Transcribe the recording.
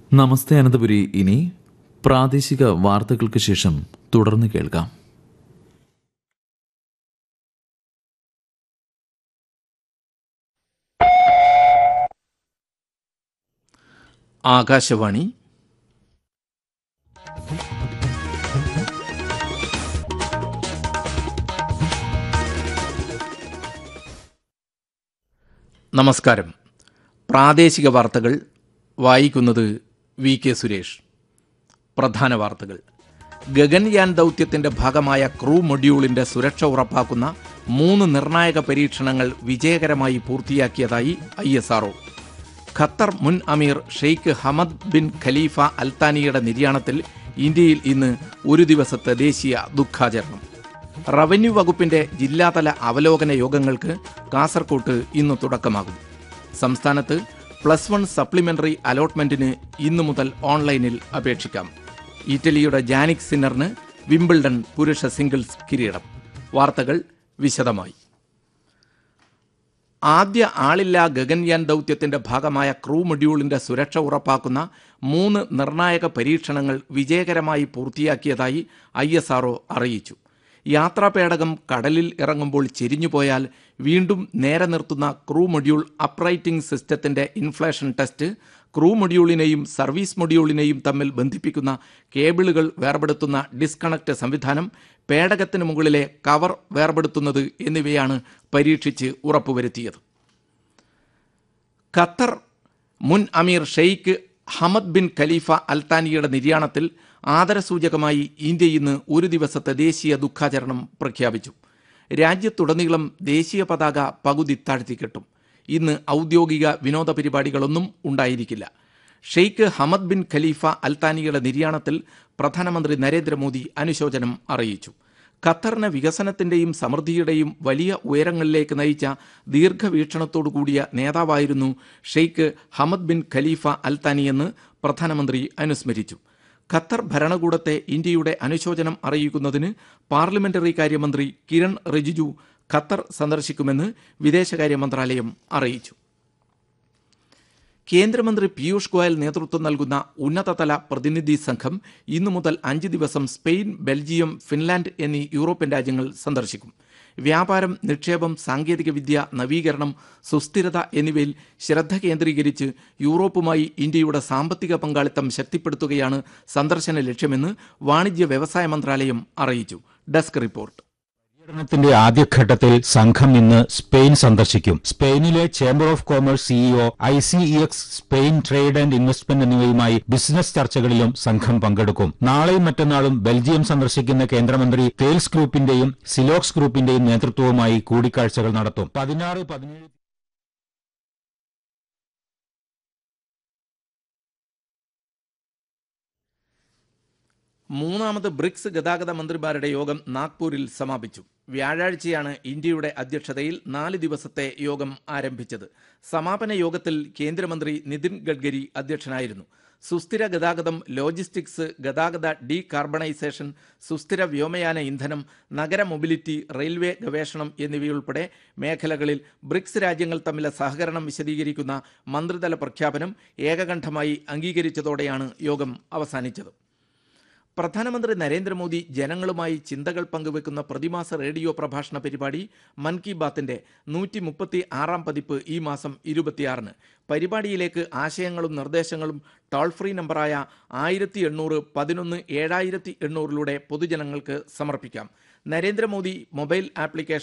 നമസ്തേ അനന്തപുരി. ഇനി പ്രാദേശിക വാർത്തകൾക്ക് ശേഷം തുടർന്ന് കേൾക്കാം. ആകാശവാണി. നമസ്കാരം. പ്രാദേശിക വാർത്തകൾ വായിക്കുന്നത് വി കെ സുരേഷ്. പ്രധാന വാർത്തകൾ. ഗഗൻയാൻ ദൗത്യത്തിന്റെ ഭാഗമായ ക്രൂ മൊഡ്യൂളിന്റെ സുരക്ഷ ഉറപ്പാക്കുന്ന 3 നിർണായക പരീക്ഷണങ്ങൾ വിജയകരമായി പൂർത്തിയാക്കിയതായി ISRO. ഖത്തർ മുൻ അമീർ ഷെയ്ഖ് ഹമദ് ബിൻ ഖലീഫ അൽത്താനിയുടെ നിര്യാണത്തിൽ ഇന്ത്യയിൽ ഇന്ന് ഒരു ദിവസത്തെ ദേശീയ ദുഃഖാചരണം. റവന്യൂ വകുപ്പിന്റെ ജില്ലാതല അവലോകന യോഗങ്ങൾക്ക് കാസർകോട്ട് ഇന്ന് തുടക്കമാകും. സംസ്ഥാനത്ത് +1 സപ്ലിമെന്ററി അലോട്ട്മെന്റിന് ഇന്നു മുതൽ ഓൺലൈനിൽ അപേക്ഷിക്കാം. ഇറ്റലിയുടെ ജാനിക് സിന്നറിന് വിംബിൾഡൺ പുരുഷ സിംഗിൾസ് കിരീടം. വാർത്തകൾ വിശദമായി. ആദ്യ ആളില്ലാ ഗഗൻയാൻ ദൗത്യത്തിന്റെ ഭാഗമായ ക്രൂ മൊഡ്യൂളിന്റെ സുരക്ഷ ഉറപ്പാക്കുന്ന 3 നിർണായക പരീക്ഷണങ്ങൾ വിജയകരമായി പൂർത്തിയാക്കിയതായി ISRO അറിയിച്ചു. യാത്രാപേടകം കടലിൽ ഇറങ്ങുമ്പോൾ ചെരിഞ്ഞുപോയാൽ വീണ്ടും നേരെ നിർത്തുന്ന ക്രൂ മൊഡ്യൂൾ അപ്രൈറ്റിംഗ് സിസ്റ്റത്തിന്റെ ഇൻഫ്ലേഷൻ ടെസ്റ്റ്, ക്രൂ മൊഡ്യൂളിനെയും സർവീസ് മൊഡ്യൂളിനെയും തമ്മിൽ ബന്ധിപ്പിക്കുന്ന കേബിളുകൾ വേർപെടുത്തുന്ന ഡിസ്കണക്ട് സംവിധാനം, പേടകത്തിന് മുകളിലെ കവർ വേർപെടുത്തുന്നത് എന്നിവയാണ് പരീക്ഷിച്ച് ഉറപ്പുവരുത്തിയത്. ഖത്തർ മുൻ അമീർ ഷെയ്ഖ് ഹമദ് ബിൻ ഖലീഫ അൽത്താനിയുടെ നിര്യാണത്തിൽ ആദരസൂചകമായി ഇന്ത്യ ഇന്ന് ഒരു ദിവസത്തെ ദേശീയ ദുഃഖാചരണം പ്രഖ്യാപിച്ചു. രാജ്യത്തുടനീളം ദേശീയ പതാക പകുതി താഴ്ത്തിക്കെട്ടും. ഇന്ന് ഔദ്യോഗിക വിനോദ പരിപാടികളൊന്നും ഉണ്ടായിരിക്കില്ല. ഷെയ്ഖ് ഹമദ് ബിൻ ഖലീഫ അൽത്താനിയുടെ നിര്യാണത്തിൽ പ്രധാനമന്ത്രി നരേന്ദ്രമോദി അനുശോചനം അറിയിച്ചു. ഖത്തറിനെ വികസനത്തിന്റെയും സമൃദ്ധിയുടെയും വലിയ ഉയരങ്ങളിലേക്ക് നയിച്ച ദീർഘവീക്ഷണത്തോടു കൂടിയ നേതാവായിരുന്നു ഷെയ്ഖ് ഹമദ് ബിൻ ഖലീഫ അൽത്താനിയെന്ന് പ്രധാനമന്ത്രി അനുസ്മരിച്ചു. ഖത്തർ ഭരണകൂടത്തെ ഇന്ത്യയുടെ അനുശോചനം അറിയിക്കുന്നതിന് പാർലമെന്ററി കാര്യമന്ത്രി കിരൺ റിജിജു ഖത്തർ സന്ദർശിക്കുമെന്ന് വിദേശകാര്യ മന്ത്രാലയം അറിയിച്ചു. കേന്ദ്രമന്ത്രി പീയൂഷ് ഗോയൽ നേതൃത്വം നൽകുന്ന ഉന്നതതല പ്രതിനിധി സംഘം ഇന്നു മുതൽ 5 ദിവസം സ്പെയിൻ, ബെൽജിയം, ഫിൻലാൻഡ് എന്നീ യൂറോപ്യൻ രാജ്യങ്ങൾ സന്ദർശിക്കും. വ്യാപാരം, നിക്ഷേപം, സാങ്കേതികവിദ്യ, നവീകരണം, സുസ്ഥിരത എന്നിവയിൽ ശ്രദ്ധ കേന്ദ്രീകരിച്ച് യൂറോപ്പുമായി ഇന്ത്യയുടെ സാമ്പത്തിക പങ്കാളിത്തം ശക്തിപ്പെടുത്തുകയാണ് സന്ദർശന ലക്ഷ്യമെന്ന് വാണിജ്യ വ്യവസായ മന്ത്രാലയം അറിയിച്ചു. Desk report. പര്യടനത്തിന്റെ ആദ്യഘട്ടത്തിൽ സംഘം ഇന്ന് സ്പെയിൻ സന്ദർശിക്കും. സ്പെയിനിലെ chamber of commerce CEO, ICEX, Spain trade and investment എന്നിവയുമായി ബിസിനസ് ചർച്ചകളിലും സംഘം പങ്കെടുക്കും. നാളെയും മറ്റന്നാളും ബെൽജിയം സന്ദർശിക്കുന്ന കേന്ദ്രമന്ത്രി തേൽസ് ഗ്രൂപ്പിന്റെയും സിലോക്സ് ഗ്രൂപ്പിന്റെയും നേതൃത്വവുമായി കൂടിക്കാഴ്ചകൾ നടത്തും. 16-17 മൂന്നാമത് ബ്രിക്സ് ഗതാഗത മന്ത്രിമാരുടെ യോഗം നാഗ്പൂരിൽ സമാപിച്ചു. വ്യാഴാഴ്ചയാണ് ഇന്ത്യയുടെ അധ്യക്ഷതയിൽ 4 ദിവസത്തെ യോഗം ആരംഭിച്ചത്. സമാപന യോഗത്തിൽ കേന്ദ്രമന്ത്രി നിതിൻ ഗഡ്കരി അധ്യക്ഷനായിരുന്നു. സുസ്ഥിര ഗതാഗതം, ലോജിസ്റ്റിക്സ്, ഗതാഗത ഡീകാർബണൈസേഷൻ, സുസ്ഥിര വ്യോമയാന ഇന്ധനം, നഗര മൊബിലിറ്റി, റെയിൽവേ ഗവേഷണം എന്നിവയുൾപ്പെടെ മേഖലകളിൽ ബ്രിക്സ് രാജ്യങ്ങൾ തമ്മിലെ സഹകരണം വിശദീകരിക്കുന്ന മന്ത്രിതല പ്രഖ്യാപനം ഏകകണ്ഠമായി അംഗീകരിച്ചതോടെയാണ് യോഗം അവസാനിച്ചത്. പ്രധാനമന്ത്രി നരേന്ദ്രമോദി ജനങ്ങളുമായി ചിന്തകൾ പങ്കുവെക്കുന്ന പ്രതിമാസ റേഡിയോ പ്രഭാഷണ പരിപാടി മൻ കി ബാത്തിന്റെ 136-ാം പതിപ്പ് ഈ മാസം 26-ന്. പരിപാടിയിലേക്ക് ആശയങ്ങളും നിർദ്ദേശങ്ങളും ടോൾ ഫ്രീ നമ്പറായ 1800-11-7800 പൊതുജനങ്ങൾക്ക് സമർപ്പിക്കാം. Narendra Modi mobile application